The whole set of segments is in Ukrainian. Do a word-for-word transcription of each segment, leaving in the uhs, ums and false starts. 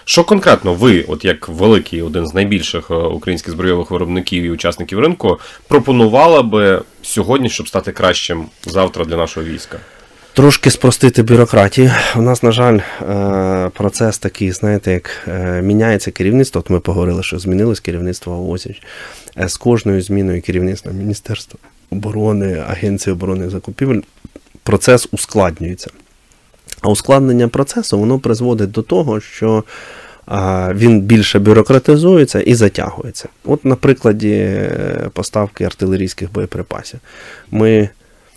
Що конкретно ви, от як великий, один з найбільших українських збройових виробників і учасників ринку, пропонували би сьогодні, щоб стати кращим завтра для нашого війська? Трошки спростити бюрократію. У нас, на жаль, процес такий, знаєте, як міняється керівництво. От ми поговорили, що змінилось керівництво ОСІЧ. З кожною зміною керівництва Міністерства оборони, Агенції оборонних закупівель процес ускладнюється. А ускладнення процесу, воно призводить до того, що він більше бюрократизується і затягується. От на прикладі поставки артилерійських боєприпасів. Ми,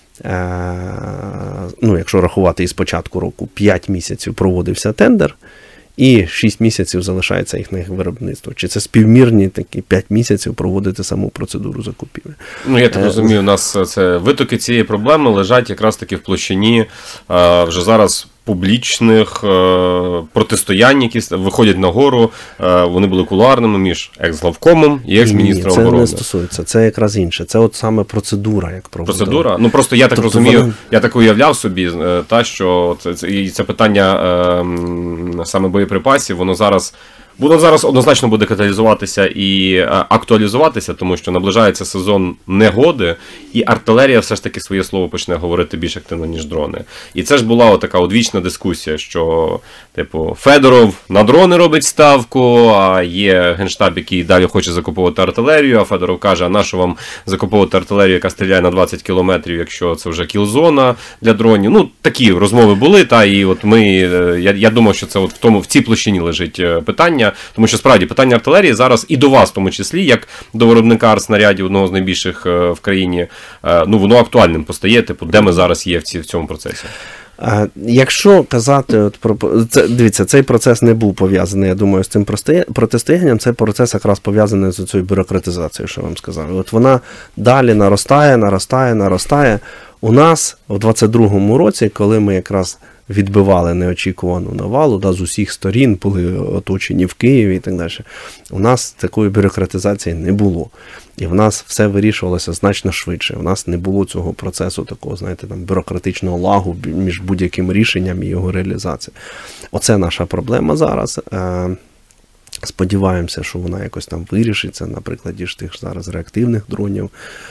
ну, якщо рахувати із початку року, п'ять місяців проводився тендер, і шість місяців залишається їхнє виробництво. Чи це співмірні такі п'ять місяців проводити саму процедуру закупівлі? Ну, я так розумію, у нас це витоки цієї проблеми лежать якраз таки в площині а, вже зараз публічних е, протистоянь, які виходять нагору, е, вони були кулуарними між екс-главкомом і екс-міністром оборони. Це не стосується, це якраз інше. Це от саме процедура, як проводила. Процедура? Ну просто я так тобто розумію, вона... я так уявляв собі, е, та, що це, це, це питання е, саме боєприпасів, воно зараз Воно зараз однозначно буде каталізуватися і актуалізуватися, тому що наближається сезон негоди, і артилерія все ж таки своє слово почне говорити більш активно, ніж дрони. І це ж була така одвічна дискусія, що, типу, Федоров на дрони робить ставку, а є Генштаб, який далі хоче закуповувати артилерію, а Федоров каже, а на що вам закуповувати артилерію, яка стріляє на двадцять кілометрів, якщо це вже кілзона для дронів. Ну, такі розмови були, та, і от ми, я, я думав, що це от в тому, в цій площині лежить питання. Тому що, справді, питання артилерії зараз і до вас, в тому числі, як до виробника артснарядів, одного з найбільших в країні, ну, воно актуальним постає, типу, де ми зараз є в, ці, в цьому процесі. Якщо казати, от про це, дивіться, цей процес не був пов'язаний, я думаю, з цим протистоянням, цей процес якраз пов'язаний з цією бюрократизацією, що вам сказав. От вона далі наростає, наростає, наростає. У нас в двадцять другому році, коли ми якраз відбивали неочікувану навалу, да, з усіх сторін були оточені в Києві і так далі, у нас такої бюрократизації не було. І в нас все вирішувалося значно швидше. У нас не було цього процесу такого, знаєте, там, бюрократичного лагу між будь-яким рішенням і його реалізацією. Оце наша проблема зараз. Сподіваємося, що вона якось там вирішиться, на прикладі ж тих зараз реактивних дронів,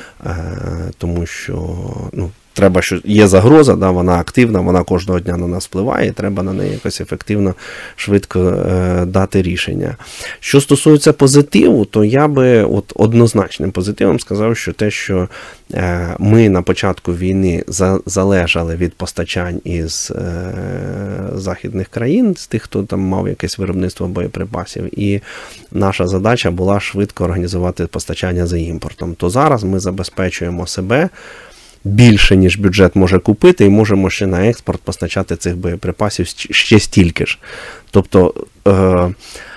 тому що, ну, треба, що є загроза, да, вона активна, вона кожного дня на нас впливає, і треба на неї якось ефективно, швидко е, дати рішення. Що стосується позитиву, то я би от однозначним позитивом сказав, що те, що е, ми на початку війни за, залежали від постачань із е, західних країн, з тих, хто там мав якесь виробництво боєприпасів, і наша задача була швидко організувати постачання за імпортом, то зараз ми забезпечуємо себе більше, ніж бюджет може купити, і можемо ще на експорт постачати цих боєприпасів ще стільки ж. Тобто е,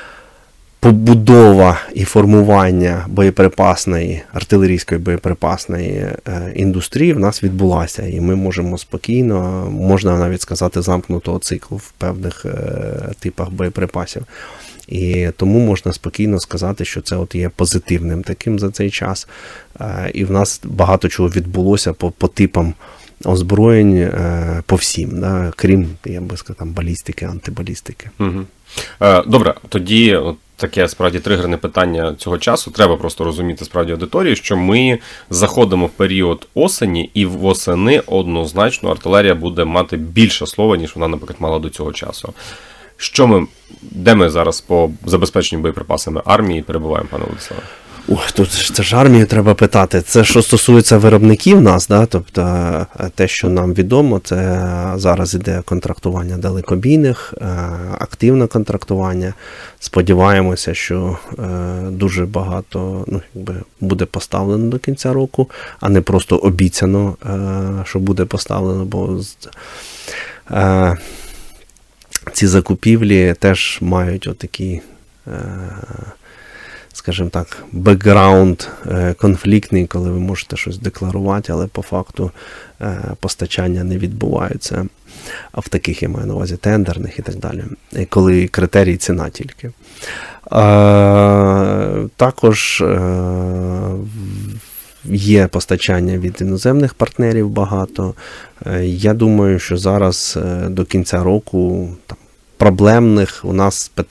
побудова і формування боєприпасної, артилерійської боєприпасної е, індустрії в нас відбулася, і ми можемо спокійно, можна навіть сказати, замкнутого циклу в певних е, типах боєприпасів. І тому можна спокійно сказати, що це от є позитивним таким за цей час. І в нас багато чого відбулося по, по типам озброєнь, по всім, да? Крім, я би сказав, там, балістики, антибалістики. Угу. Добре, тоді от таке справді тригерне питання цього часу. Треба просто розуміти справді аудиторію, що ми заходимо в період осені, і восени однозначно артилерія буде мати більше слова, ніж вона, наприклад, мала до цього часу. Що ми, де ми зараз по забезпеченню боєприпасами армії перебуваємо, пане Владиславе? Ох, тут це ж армію треба питати. Це що стосується виробників нас, да? Тобто те, що нам відомо, це зараз іде контрактування далекобійних, активне контрактування. Сподіваємося, що дуже багато, ну, якби, буде поставлено до кінця року, а не просто обіцяно, що буде поставлено, бо ці закупівлі теж мають отакий, скажімо так, бекграунд конфліктний, коли ви можете щось декларувати, але по факту постачання не відбуваються. А в таких, я маю на увазі, тендерних і так далі. Коли критерій ціна тільки. Також є постачання від іноземних партнерів багато. Я думаю, що зараз до кінця року там, проблемних у нас